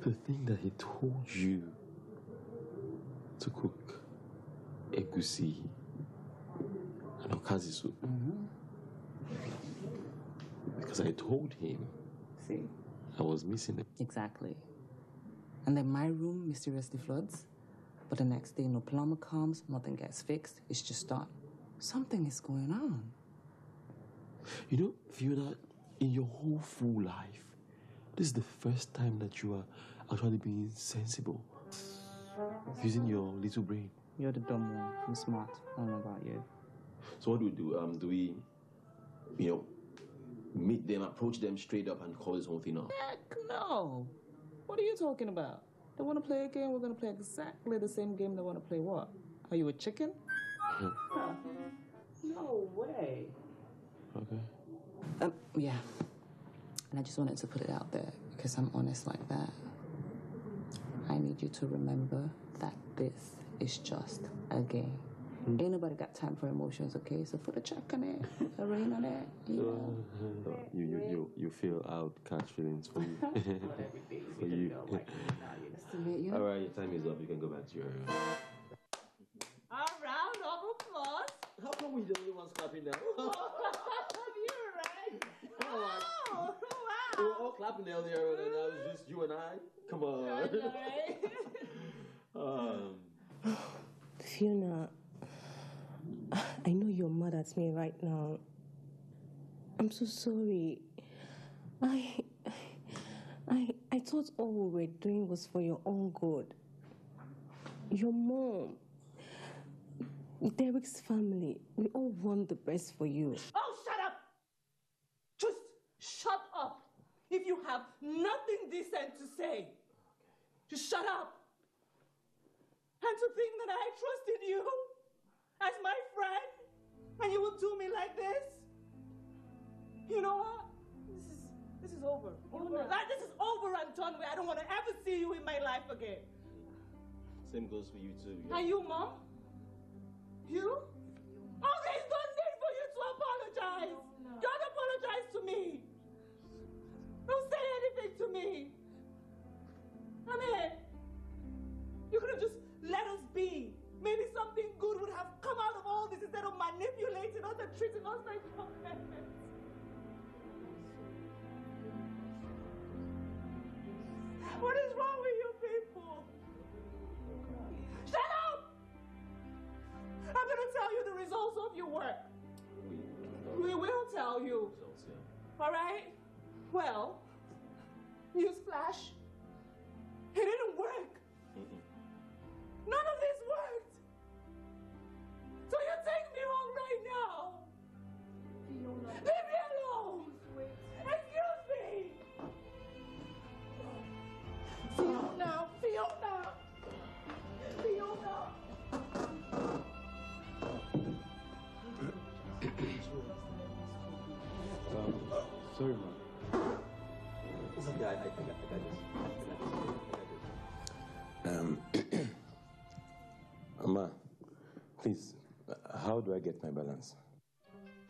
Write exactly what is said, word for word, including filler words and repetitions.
The thing that he told you to cook egusi and okazi soup. Mm-hmm. Because I told him. See? I was missing it. Exactly. And then my room mysteriously floods. But the next day, no plumber comes, nothing gets fixed. It's just done. Something is going on. You know, Fiona, in your whole full life, this is the first time that you are actually being sensible. Using your little brain. You're the dumb one. I'm smart. I don't know about you. So what do we do? Um, do we, you know, meet them, approach them straight up and call this whole thing off? Heck no. What are you talking about? They want to play a game, we're going to play exactly the same game they want to play what? Are you a chicken? Huh. No way. Okay. Um, yeah. And I just wanted to put it out there because I'm honest like that. I need you to remember that this is just a game. Mm. Ain't nobody got time for emotions, okay? So put a check on it, a ring on it. You know. Uh, you, you, you, you feel out, catch feelings for you. For you. Nice to meet you. All right, your time is up. You can go back to your room. A round of applause. How come we the only ones clapping now? You're right. Oh, wow. We were all clapping earlier, and now it's just you and I. Come on. Right. um. Fiona, I know you're mad at me right now. I'm so sorry. I, I, I thought all we were doing was for your own good. Your mom, Derek's family, we all want the best for you. Oh, shut up! Just shut up. If you have nothing decent to say, just shut up. And to think that I trusted you as my friend, and you will do me like this? You know what? This is this is over. over. Like, this is over and done with. I don't want to ever see you in my life again. Same goes for you too. Yeah. And you, Mom? You? Oh, there's no need for you to apologize. No, no. Don't apologize to me. Don't say anything to me. I mean, you could have just let us be. Maybe something good would have come out of all this instead of manipulating us and treating us like puppets. What is wrong with you people? Shut up! I'm gonna tell you the results of your work. We will tell you. All right? Well, newsflash, it didn't work. Mm-mm. None of this worked. So you take me home right now. Fiona. Leave me alone. Wait. Excuse me. Fiona, Fiona, Fiona. um, sorry, ma. It's okay. I, I, I got, I got this. I got this. I got this. Um. Amma, please, how do I get my balance?